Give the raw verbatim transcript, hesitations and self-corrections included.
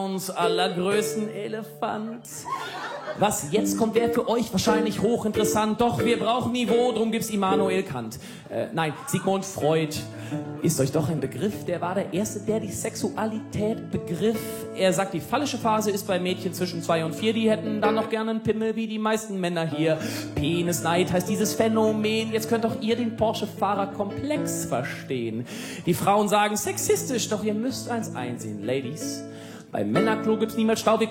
Clowns allergrößten Elefant. Was jetzt kommt, wäre für euch wahrscheinlich hochinteressant, doch wir brauchen Niveau, drum gibt's Immanuel Kant. Äh, nein, Sigmund Freud ist euch doch ein Begriff, der war der Erste, der die Sexualität begriff. Er sagt, die phallische Phase ist bei Mädchen zwischen zwei und vier, die hätten dann noch gerne einen Pimmel wie die meisten Männer hier. Penisneid heißt dieses Phänomen, jetzt könnt auch ihr den Porsche-Fahrer-Komplex verstehen. Die Frauen sagen sexistisch, doch ihr müsst eins einsehen, Ladies, beim Männerklo gibt's niemals Stau.